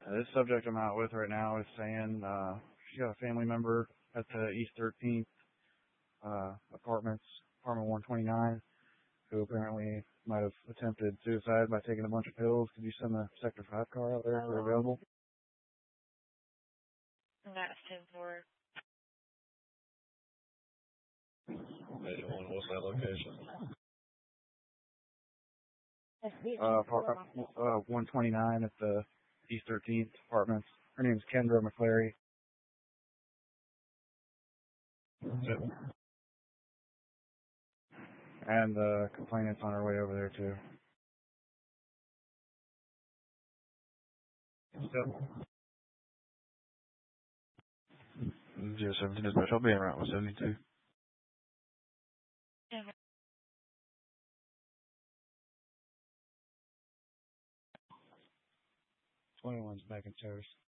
This subject I'm out with right now is saying she got a family member at the East 13th apartment 129, who apparently might have attempted suicide by taking a bunch of pills. Could you send the Sector 5 car out there if they're available? That's 10-4. What's that location? Apartment 129 at the East 13th apartments. Her name's Kendra McClary. Yep. And the complainant's on her way over there too. Yep. 017 dispatch. I'll be in route 172. 21's back in service.